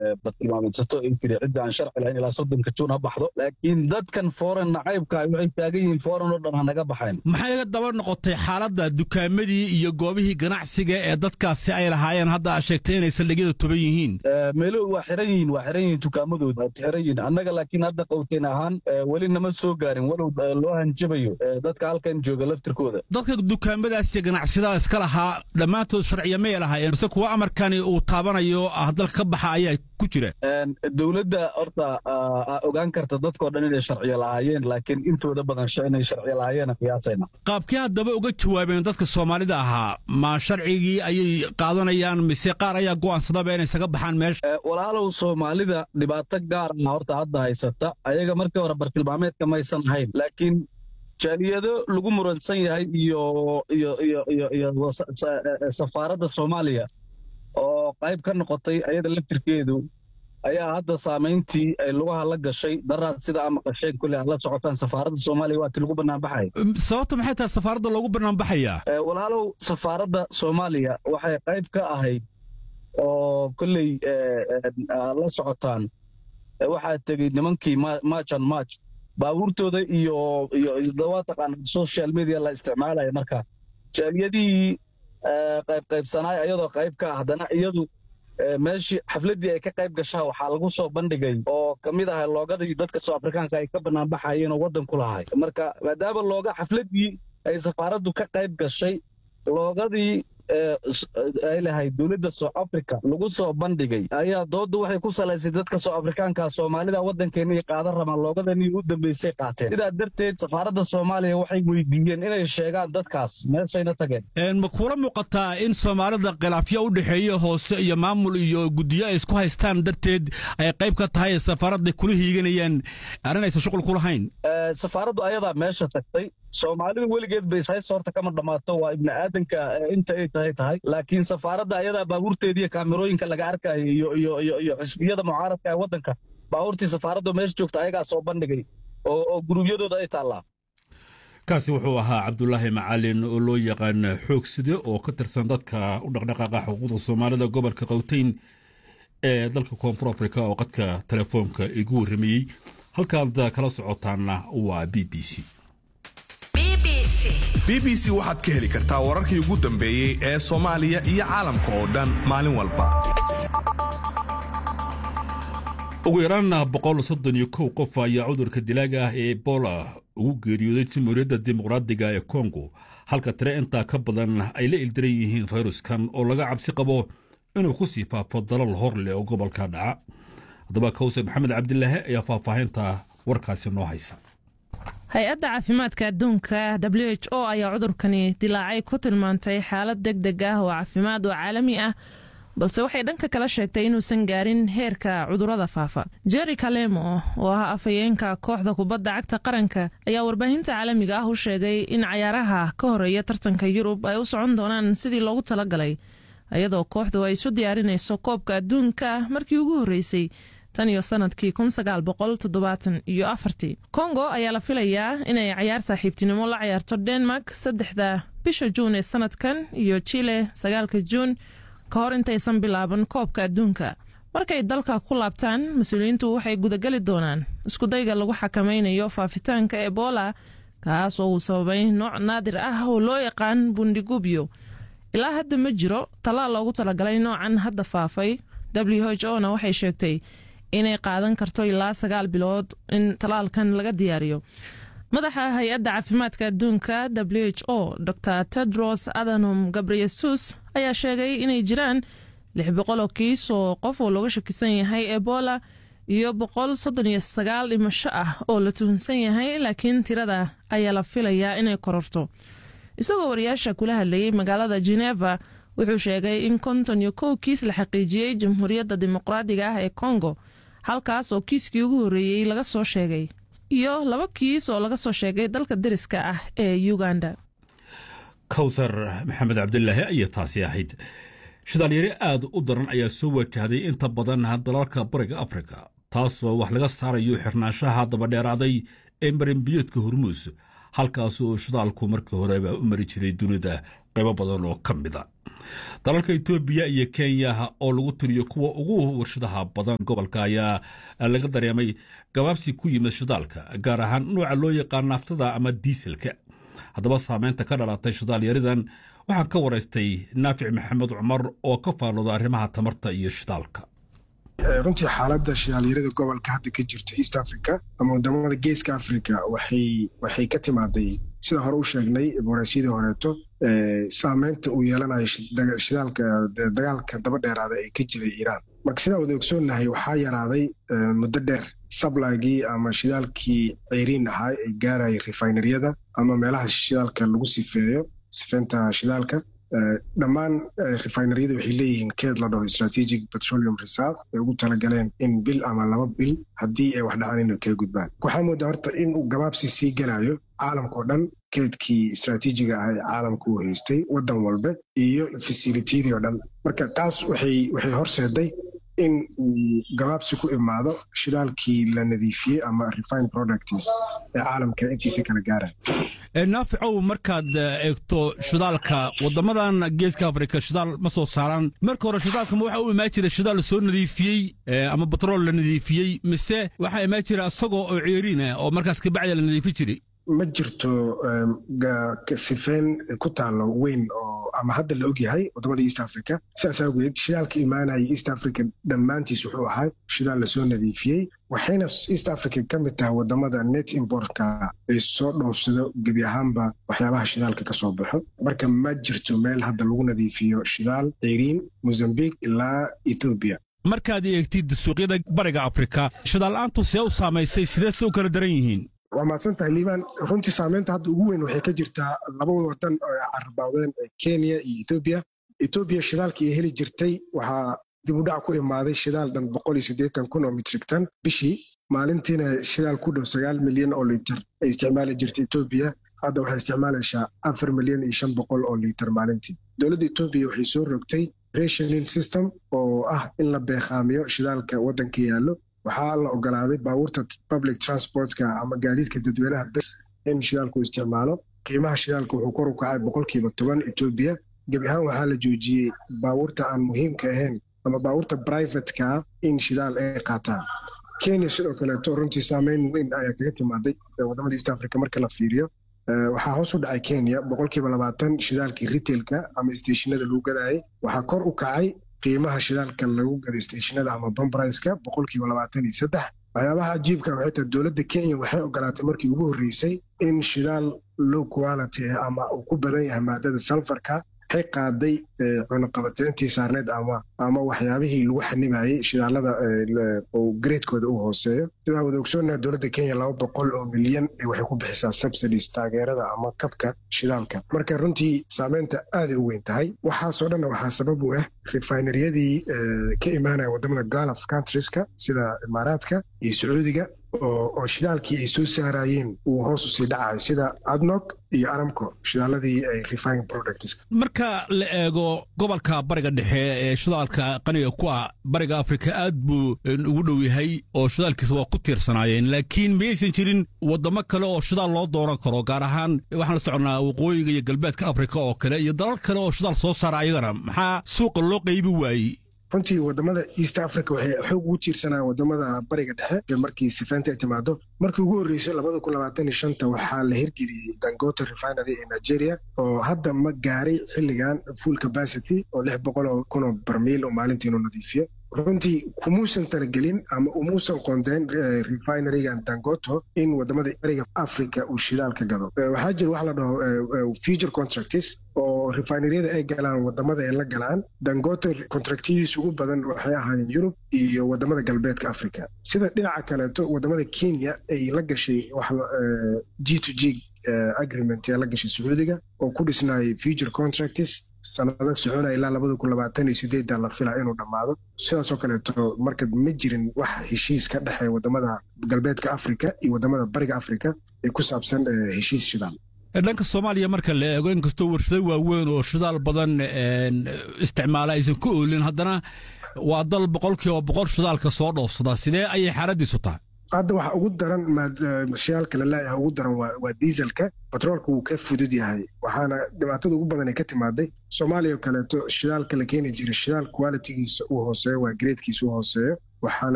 bartilmaameedsato in cidda aan sharci lahayn ilaa 30 juun ha baxdo laakiin dadkan foreign nacaybka waxay taagan yihiin foreign oo dhan hanaga baxayn maxay iga daba noqotay xaaladda dukaamadii iyo goobihii ganacsiga ee dadkaasi ay lahaayeen hadda aad sheegtay inay saldhigyada tuban yihiin meelo waa xiran yihiin dukaamadooda waa xiran yihiin annaga laakiin hadda qowteen ahaan weli nama soo gaarin walow loo hanjabayo dadka halkan jooga laftirkooda dadka dukaamadaas iyo ganacsiyada iska lahaa dhammaantood sharciya may lahaayeen mise kuwa amarkani uu taabanayo dalka ka baxa ayaa ku jira dawladda horta ogaan karta dadkoo dhan inay sharciya lahaayeen laakiin intooda badan inay sharciya lahaayeen qiyaasayna qaabkii haddaba uga jawaabeen dadka Soomaalida ahaa ma sharcigii ayay qaadanayaan mise qaar ayaa go'aansadaba inay isaga baxaan meesha walaalow Soomaalida dhibaato gaar ah horta hadda haysata ayaga markii hore bartilmaameedka maysan hayn laakiin jaaliyado lagu muransan yahay iyo safaaradda Soomaaliya oo qayb ka noqotay ayada laftirkeedu ayaa hadda saamayntii ay lugaha la gashay daraad sida ama qasheen kulli la socotaan safaaradda Soomaaliya waa lagu banaan baxay sababta maxay tahay safaaradda loogu banaan baxaya walaalow safaaradda Soomaaliya waxay qayb ka ahayd oo kulli la socotaan waxa tagay nimankii march baabuurtooda iyo dawaaqan social media la isticmaalay marka jaaliyadii qaybsanaay ayadoo qayb ka hadana iyadu meeshii xafladii ay ka qayb gashaa waxaa lagu soo bandhigay oo kamid ah loogadii dadka soo Afrikaanka ay ka banaan baxayeen oo wadan ku lahaay marka maadaama looga xafladii ay safaaraddu ka qayb gashay loogadii ay lahayd dawladda South Africa lagu soo bandhigay ayaa doodu waxay ku salaysay dadka South Afrikaanka Soomaalida wadankeena ay qaadan rabaan loogadani u dambeysay qaateen sidaa darteed safaaradda Soomaaliya waxay weydiiyeen inay sheegaan dadkaas meeshayna tageen ma kula muuqataa in Soomaalida khilaafyo u dhaxeeyo hoose iyo maamul iyo guddiyo ay isku haystaan darteed ay qayb ka tahay safaaradda kula hiiganayaan arrin aysan shuqul ku lahayn safaaraddu ayadaa meesha tagtay Soomaalida weligeed bay horta kama dhamaato waa ibn aadanka inta ay tahay laakiin safaaradda ayadaa baabuurteedii kaamirooyinka laga arkay iyo xisbiyada mucaaradka ee wadanka baabuurtii safaaraddu meesha joogta ayagaa soo bandhigay oo gurubyadooda ay taalaa kaasi wuxuu ahaa Cabdullaahi Macalin oo loo yaqaan xoogside oo ka tirsan dadka u dhaqdhaqaaqa xuquuqda Soomaalida gobolka Gauteng ee dalka Koonfur Afrika oo qadka telefoonka igu warramiyay halkaad kala socotaana waa BBC waxaad ka heli kartaa wararkii ugu dambeeyay ee Soomaaliya iyo caalamka oo dhan maalin walba. ugu yaraan 131 qof ayaa cudurka dilaaga ah ee Ebola ugu geeriyooday Jamhuuriyadda Dimuqraadiga ee Congo halka tire inta ka badan ay la ildaran yihiin fayruskan oo laga cabsi qabo inuu ku sii faafo dalal hor leh oo gobolka dhaca. Haddaba Kawsar Maxamed Cabdilaahi ayaa faahfaahinta warkaasi noo haysa. hay-adda caafimaadka adduunka WHO ayaa cudurkani dilaacay ku tilmaantay xaalad degdeg ah oo caafimaad oo caalami ah balse waxay dhanka kala sheegtay inuusan gaarin heerka cudurrada faafa. Jerry Kalemo oo ah afhayeenka kooxda kubadda cagta qaranka ayaa warbaahinta caalamiga ah u sheegay in cayaaraha ka horeeya tartanka Yurub ay u socon doonaan sidii loogu talagalay iyadoo kooxdu ay isu diyaarinayso koobka adduunka markii ugu horeysay tan iyo sanadkii 1974. Congo ayaa la filayaa inay cayaar saaxiibtinimo la ciyaarto Denmark 3 bisha Juun ee sanadkan iyo Chile 9 Juun ka hor intaysan bilaaban koobka adduunka. Markay dalka ku laabtaan, mas'uuliyiintu waxay gudagali doonaan isku dayga lagu xakameynayo faafitaanka Ebola kaas oo uu sababay nooc naadir ah oo loo yaqaan bundigubyo. ilaa hadda ma jiro talaal loogu talagalay noocan hadda faafay. WHO-na waxay sheegtay inay qaadan karto ilaa 9 bilood in talaalkan laga diyaariyo. madaxa hay-adda caafimaadka adduunka WHO Dr. Tedros Adhanom Ghebreyesus ayaa sheegay inay jiraan 600 kiis oo qof oo looga shakisan yahay Ebola iyo 139 dhimasho ah oo la tuhunsan yahay laakiin tirada ayaa la filayaa inay kororto. isagoo wariyaasha kula hadlayay magaalada Geneva wuxuu sheegay in 51 kiis la xaqiijiyay Jamhuuriyadda Dimuqraadiga ah ee Congo halkaas oo kiiskii ugu horeeyay laga soo sheegay iyo 2 kiis oo laga soo sheegay dalka deriska ah ee Uganda. Kawsar Maxamed Cabdilaahi ayaa taasi ahayd. Shidaalyari aad u daran ayaa soo wajahday inta badan dalalka bariga Afrika taasoo wax laga saarayo xirnaanshaha daba dheeraaday ee marinbiyoodka Hormuz halkaas oo shidaalku markii horeba u mari jiray dunida qaybo badan oo ka mid a dalalka etoobiya iyo kenya oo lagu tiriyo kuwa ugu warshadaha badan gobolka ayaa laga dareemay gabaabsi ku yimid shidaalka gaar ahaan nooca loo yaqaan naaftada ama diiselka haddaba saamaynta ka dhalatay shidaal yaridan waxaan ka waraystay naafic maxamed cumar oo ka faallooda arrimaha tamarta iyo shidaalka runtii xaaladda shidaalyarada gobolka hadda ka jirta east africa ama wadamada geeska africa waxay ka timaaday sida hore u sheegnay waraysyadii horeeto saameynta uu yeelanayo shidaalka dagaalka daba dheeraada ee ka jiray iiraan marka sidaa wada ogsoonnahay waxaa yaraaday muddo dheer sablaygii ama shidaalkii ceyriin ahaa ee gaarayay refineryada ama meelaha shidaalka lagu sifeynta shidaalka dhammaan refineryada waxay leeyihiin keed la dhaho strategic petroleum reserve ay ugu talagaleen in bil ama 2 bil haddii ay wax dhacaan inay kaga gudbaan waxaa moodaa horta in uu gabaabsi sii gelayo caalamka oo dhan keedkii istraatiijiga ah ee caalamka uu haystay waddan walba iyo fasilitiyadii oo dhan marka taas waxay horseeday in uu gabaabsi ku imaado shidaalkii la nadiifiyey ama refined products ee caalamka intiisa kala gaaraan naaficow markaad eegto shidaalka waddamadan geeska afrika shidaal ma soo saaraan marka hore shidaalka ma waxa u imaan jira shidaal la soo nadiifiyey ama batrool la nadiifiyey mise waxaa imaan jira isagoo oo ceeriin ah oo markaas kabacdi la nadiifin jiray ma jirto sifeen ku taallo weyn oo ama hadda la og yahay wadamada east africa sidaas awgeed shidaalka imaanaya east africa dhammaantiis wuxuu ahaa shidaal lasoo nadiifiyey waxayna east africa ka mid tahay wadamada net importka ay soo dhoofsado gebi ahaanba waxyaabaha shidaalka ka soo baxo marka ma jirto meel hadda lagu nadiifiyo shidaal ceyriin mozambique ilaa ethoobia markaad eegtid suuqyada bariga afrika shidaal-aantu see u saamaysay sideese u kala daran yihiin waa mahadsan tahay liibaan runtii saameynta hadda ugu weyn waxay ka jirtaa laba wadan oo ay carabawdeen kenya iyo etoobiya shidaalkii ay heli jirtay waxaa dib u dhac ku imaaday shidaal dhan 180,000 oo metrik tan bishii maalintiina shidaal ku dhow 9 milyan oo litir ay isticmaali jirtay etoobiya hadda waxay isticmaalaysaa 4 milyan iyo 500 oo litir maalintii dowladda etoobiya waxay soo rogtay rationing system oo ah in la beeqaamiyo shidaalka waddanka yaallo waxaa la ogolaaday baabuurta public transportka ama gaadiidka dadweynaha bes in shidaalku isticmaalo qiimaha shidaalka wuxuu kor u kacay 10% etoobiya gebi ahaan waxaa la joojiyey baabuurta aan muhiimka ahayn ama baabuurta privatka in shidaal ay qaataan kenya sidoo kaleeto runtii saameyn weyn ayaa kaga timaaday wadamada east africa marka la fiiriyo waxaa hoos u dhacay kenya 20% shidaalkii retailka ama stationada lagu gadayay waxaa kor u kacay qiimaha shidaalka lagu gaday stationada ama bambriceka 23%. waxyaabaha cajiibka waxay tahay dowladda kenya waxay ogolaatay markii ugu horreysay in shidaal low quality ama uu ku badan yahay maadada sulfarka waxay qaaday cunaqabateyntii saarneed ama waxyaabihii lagu xanibayay shidaalada oo graadkooda uu hooseeyo sidaa wada ogsoonnaha dowladda kenya 200 milyan waxay ku bixisaa subsidies taageerada ama kabka shidaalka marka runtii saameynta aaday u weyn tahay waxaasoo dhanna waxaa sabab u ah refineryadii ka imaanaya wadamada gulf countrieska sida imaaraadka iyo sacuudiga oo shidaalkii ay soo saarayeen uu hoos u sii dhacayo sida adnog iyo aramco shidaaladii ay refined products marka la eego gobolka bariga dhexe ee shidaalka qaniga ku ah bariga afrika aad buu ugu dhow yahay oo shidaalkiisa waa ku tiirsanaayeen laakiin miyaysan jirin wadamo kale oo shidaal loo dooran karo gaar ahaan waxaan la soconnaa waqooyiga iyo galbeedka afrika oo kale iyo dalal kale oo shidaal soo saara ayagana maxaa suuqa loo qaybi waayey runtii wadamada east africa waxay xoog ugu tiirsanayaan wadamada bariga dhexe markii sifeynta ay timaado markii ugu horreysay 2025 waxaa la hirgeliyey dangote refinery ee nigeria oo hadda ma gaaray xilligan full capacity oo 600,000 barmiil oo maalintii inuu nadiifiyo runtii kumuusan talagelin ama umuusan qondeen refinerygan dangoto in wadamada bariga africa uu shidaal ka gado waxaa jira wax la dhaho future contracts oo refineryada ay galaan wadamada ay la galaan dangote contractyadiisa ugu badan waxay ahaayeen yurub iyo wadamada galbeedka africa sida dhinaca kaleeto wadamada kenya ay la gashay G2G agreement ee la gashay sacuudiga oo ku dhisnaayay future contracts sanada soconaya ilaa 2028 la filaa inuu dhammaado sidaasoo kaleeto marka ma jirin wax heshiis ka dhexeeya wadamada galbeedka africa iyo wadamada bariga africa ee ku saabsan heshiis shidaal dhanka soomaaliya marka la eego inkastoo warshado waaweyn oo shidaal badan isticmaala aysan ku oolin haddana waa dal 100% shidaalka soo dhoofsada sidee ayay xaaladiisu tahay hadda waxa ugu daran shidaalka la leeyahay ugu daran waa dieselka batroolka wuu ka fudud yahay waxaana dhibaatada ugu badan ay ka timaaday Soomaaliya oo kaleeto shidaalka la keeni jiray shidaal quality-giisa uu hooseeyo waa grade-kiisa uu hooseeyo waxaana